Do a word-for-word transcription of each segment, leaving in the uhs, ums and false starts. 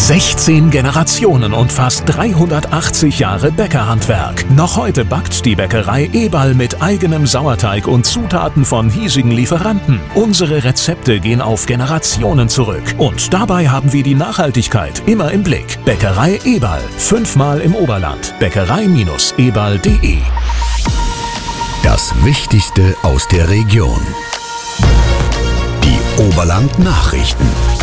sechzehn Generationen und fast dreihundertachtzig Jahre Bäckerhandwerk. Noch heute backt die Bäckerei Eberl mit eigenem Sauerteig und Zutaten von hiesigen Lieferanten. Unsere Rezepte gehen auf Generationen zurück. Und dabei haben wir die Nachhaltigkeit immer im Blick. Bäckerei Eberl. Fünfmal im Oberland. Bäckerei Eberl punkt de. Das Wichtigste aus der Region. Die Oberland-Nachrichten.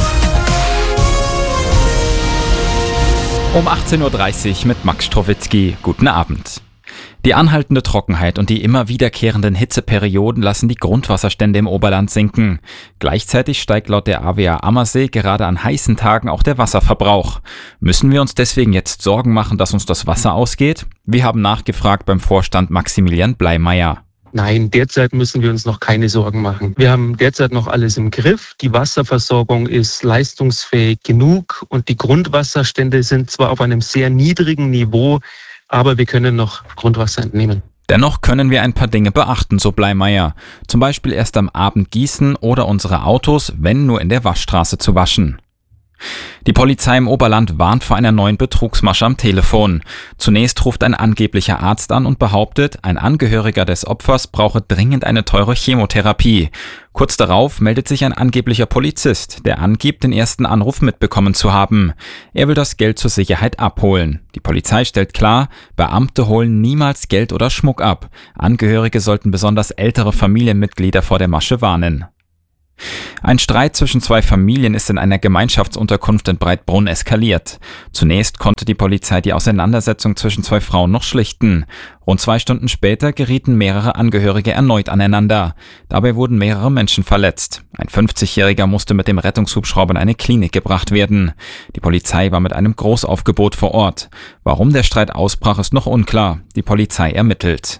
Um achtzehn Uhr dreißig mit Max Strowitzki. Guten Abend. Die anhaltende Trockenheit und die immer wiederkehrenden Hitzeperioden lassen die Grundwasserstände im Oberland sinken. Gleichzeitig steigt laut der A W A Ammersee gerade an heißen Tagen auch der Wasserverbrauch. Müssen wir uns deswegen jetzt Sorgen machen, dass uns das Wasser ausgeht? Wir haben nachgefragt beim Vorstand Maximilian Bleimeyer. Nein, derzeit müssen wir uns noch keine Sorgen machen. Wir haben derzeit noch alles im Griff. Die Wasserversorgung ist leistungsfähig genug und die Grundwasserstände sind zwar auf einem sehr niedrigen Niveau, aber wir können noch Grundwasser entnehmen. Dennoch können wir ein paar Dinge beachten, so Bleimeyer. Zum Beispiel erst am Abend gießen oder unsere Autos, wenn nur in der Waschstraße zu waschen. Die Polizei im Oberland warnt vor einer neuen Betrugsmasche am Telefon. Zunächst ruft ein angeblicher Arzt an und behauptet, ein Angehöriger des Opfers brauche dringend eine teure Chemotherapie. Kurz darauf meldet sich ein angeblicher Polizist, der angibt, den ersten Anruf mitbekommen zu haben. Er will das Geld zur Sicherheit abholen. Die Polizei stellt klar, Beamte holen niemals Geld oder Schmuck ab. Angehörige sollten besonders ältere Familienmitglieder vor der Masche warnen. Ein Streit zwischen zwei Familien ist in einer Gemeinschaftsunterkunft in Breitbrunn eskaliert. Zunächst konnte die Polizei die Auseinandersetzung zwischen zwei Frauen noch schlichten. Rund zwei Stunden später gerieten mehrere Angehörige erneut aneinander. Dabei wurden mehrere Menschen verletzt. Ein fünfzigjähriger musste mit dem Rettungshubschrauber in eine Klinik gebracht werden. Die Polizei war mit einem Großaufgebot vor Ort. Warum der Streit ausbrach, ist noch unklar. Die Polizei ermittelt.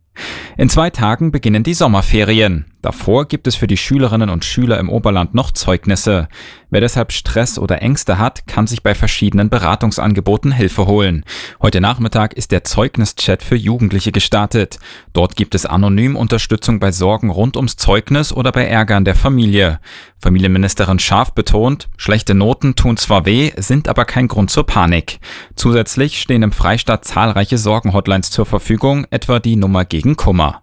In zwei Tagen beginnen die Sommerferien. Davor gibt es für die Schülerinnen und Schüler im Oberland noch Zeugnisse. Wer deshalb Stress oder Ängste hat, kann sich bei verschiedenen Beratungsangeboten Hilfe holen. Heute Nachmittag ist der Zeugnischat für Jugendliche gestartet. Dort gibt es anonym Unterstützung bei Sorgen rund ums Zeugnis oder bei Ärger in der Familie. Familienministerin Scharf betont, schlechte Noten tun zwar weh, sind aber kein Grund zur Panik. Zusätzlich stehen im Freistaat zahlreiche Sorgenhotlines zur Verfügung, etwa die Nummer gegen Kummer.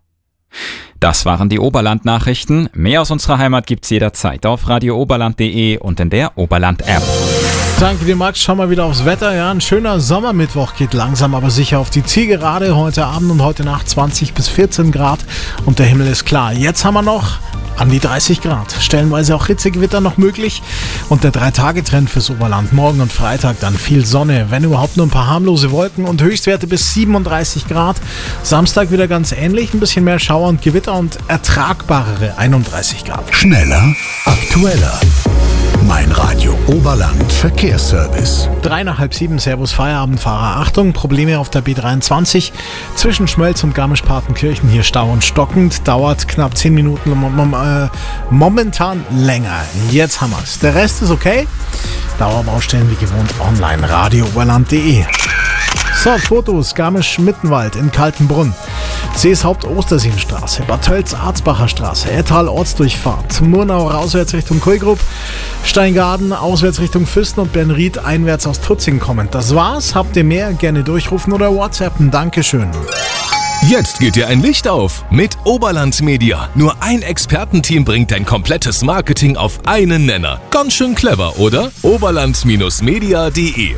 Das waren die Oberland-Nachrichten. Mehr aus unserer Heimat gibt's jederzeit auf radio oberland punkt de und in der Oberland-App. Danke dir, Max. Schauen wir wieder aufs Wetter. Ja, ein schöner Sommermittwoch geht langsam, aber sicher auf die Zielgerade. Heute Abend und heute Nacht zwanzig bis vierzehn Grad und der Himmel ist klar. Jetzt haben wir noch an die dreißig Grad. Stellenweise auch Hitzegewitter noch möglich. Und der drei-Tage-Trend fürs Oberland. Morgen und Freitag dann viel Sonne. Wenn überhaupt nur ein paar harmlose Wolken und Höchstwerte bis siebenunddreißig Grad. Samstag wieder ganz ähnlich. Ein bisschen mehr Schauer und Gewitter und ertragbarere einunddreißig Grad. Schneller, aktueller. Mein Radio Oberland Verkehrsservice. Drei nach halb sieben, Servus Feierabendfahrer. Achtung, Probleme auf der B dreiundzwanzig. Zwischen Schmelz und Garmisch-Partenkirchen hier Stau und stockend. Dauert knapp zehn Minuten, mom- äh, momentan länger. Jetzt haben wir's. Der Rest ist okay. Dauerbaustellen wie gewohnt online. radio oberland punkt de. So, Fotos. Garmisch-Mittenwald in Kaltenbrunn. Seeshaupt-Osterseenstraße, Bad Tölz-Arzbacher Straße, Ettal Ortsdurchfahrt, Murnau auswärts Richtung Kohlgrub, Steingaden auswärts Richtung Füssen und Bernried einwärts aus Tutzing kommend. Das war's. Habt ihr mehr? Gerne durchrufen oder WhatsAppen. Dankeschön. Jetzt geht dir ein Licht auf mit Oberland Media. Nur ein Expertenteam bringt dein komplettes Marketing auf einen Nenner. Ganz schön clever, oder? oberland Media punkt de.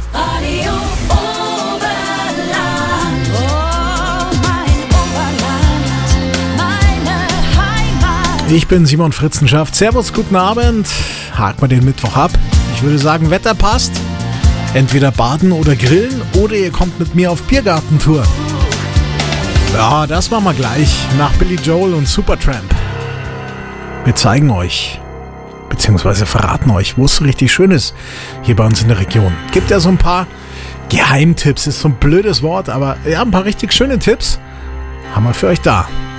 Ich bin Simon Fritzenschaft. Servus, guten Abend. Hakt mal den Mittwoch ab. Ich würde sagen, Wetter passt. Entweder baden oder grillen oder ihr kommt mit mir auf Biergartentour. Ja, das machen wir gleich. Nach Billy Joel und Supertramp. Wir zeigen euch, beziehungsweise verraten euch, wo es so richtig schön ist hier bei uns in der Region. Gibt ja so ein paar Geheimtipps. Ist so ein blödes Wort, aber ja, ein paar richtig schöne Tipps haben wir für euch da.